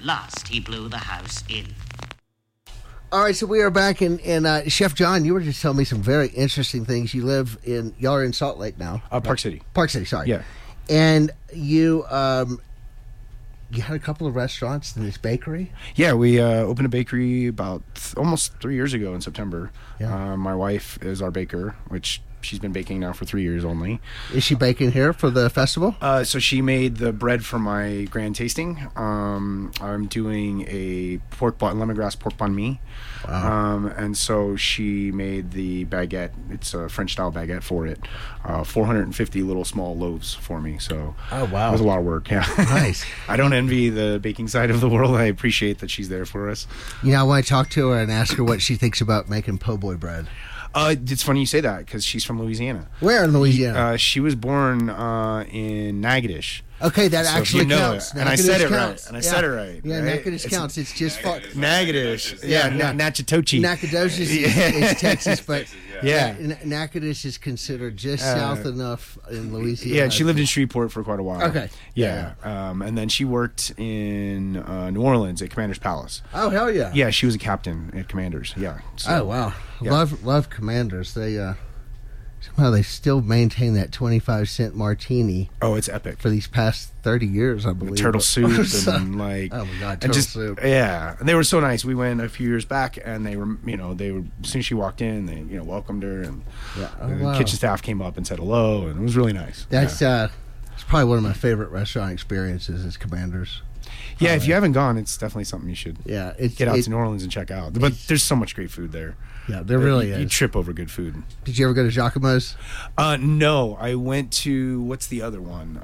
last he blew the house in. All right, so we are back, and Chef John, you were just telling me some very interesting things. Y'all are in Salt Lake now. Park City. Park City, sorry. Yeah. And you had a couple of restaurants in this bakery? Yeah, we opened a bakery about almost 3 years ago in September. Yeah. My wife is our baker, which she's been baking now for 3 years only. Is she baking here for the festival? So she made the bread for my grand tasting. I'm doing a lemongrass pork banh mi. Wow. And so she made the baguette. It's a French-style baguette for it. 450 little small loaves for me. So Oh, wow. it was a lot of work, yeah. Nice. I don't envy the baking side of the world. I appreciate that she's there for us. You know, I want to talk to her and ask her what she thinks about making po' boy bread. It's funny you say that because she's from Louisiana. Where in Louisiana? She was born in Natchitoches. Okay, that So actually you know counts. it. And I said it counts. right. And I said it right. Yeah, right? Natchitoches counts. It's just Natchitoches. Yeah, Natchitoches. Natchitoches is Texas, but Yeah. Natchitoches is considered just south enough in Louisiana. Yeah, she lived in Shreveport for quite a while. Okay. Yeah. And then she worked in New Orleans at Commander's Palace. Oh, hell yeah. Yeah, she was a captain at Commander's. Yeah. So, Oh, wow. Yeah. Love Commanders. They somehow they still maintain that 25-cent martini Oh, it's epic. for these past 30 years, I believe. Turtle soup So- and like oh my god, and turtle just soup. yeah, and they were so nice. We went a few years back, and they were as soon as she walked in, they welcomed her, and Yeah. Oh, the wow. kitchen staff came up and said hello, and it was really nice. That's it's probably one of my favorite restaurant experiences is Commanders. yeah. If you haven't gone, it's definitely something you should Yeah, it's get out to New Orleans and check out. But there's so much great food there. Yeah, there really you is. trip over good food. Did you ever go to Giacomo's? No, I went to what's the other one?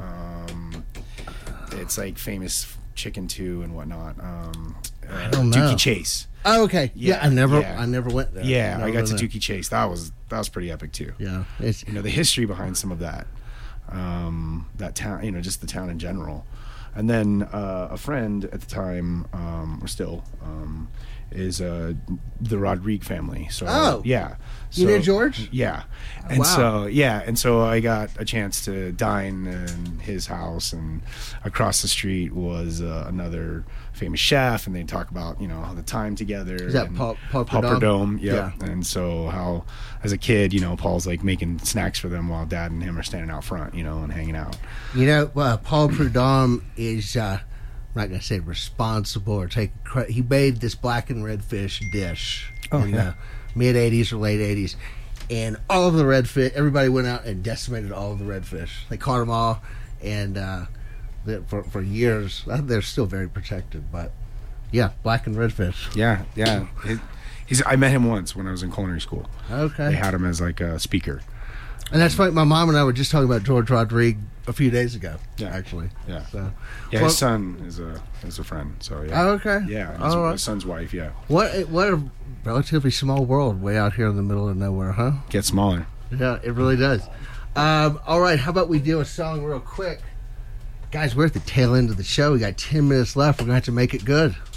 It's like famous chicken too and whatnot. I don't know. Dookie Chase. Oh, okay. Yeah, I never went there. Yeah, I got to Never Dookie Chase. That was pretty epic too. Yeah, it's The history behind some of that town, just the town in general. And then a friend at the time, or still, is the Rodrigue family. So Oh. yeah, You know George? Yeah, and Wow. so I got a chance to dine in his house, and across the street was another famous chef, and they talk about the time together. Is that and Paul Perdome? Yeah. And so how as a kid, Paul's like making snacks for them while Dad and him are standing out front, and hanging out. Paul Prudhomme is I'm not going to say responsible or take credit. He made this black and red fish dish in the mid 80s or late 80s, and all of the redfish, everybody went out and decimated all of the redfish. They caught them all, and for years they're still very protected. But yeah, black and redfish. Yeah. I met him once when I was in culinary school. Okay, They had him as like a speaker. and that's funny. My mom and I were just talking about George Rodrigue a few days ago. Yeah. Actually. Yeah. So, Yeah, well- his son is a friend. So yeah. Oh, okay. Yeah, Oh, his son's wife. Yeah, What a relatively small world way out here in the middle of nowhere, huh? gets smaller. Yeah, it really does. All right, how about we do a song real quick? Guys, we're at the tail end of the show. We got 10 minutes left. We're going to have to make it good.